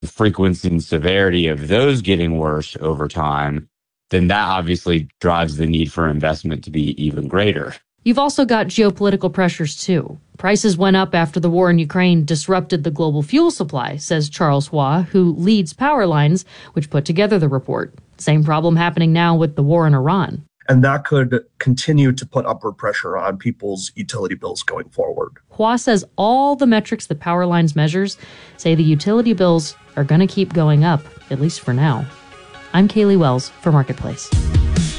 the frequency and severity of those getting worse over time, then that obviously drives the need for investment to be even greater. You've also got geopolitical pressures, too. Prices went up after the war in Ukraine disrupted the global fuel supply, says Charles Hua, who leads Powerlines, which put together the report. Same problem happening now with the war in Iran. And that could continue to put upward pressure on people's utility bills going forward. Hua says all the metrics that Powerlines measures say the utility bills are going to keep going up, at least for now. I'm Kaylee Wells for Marketplace.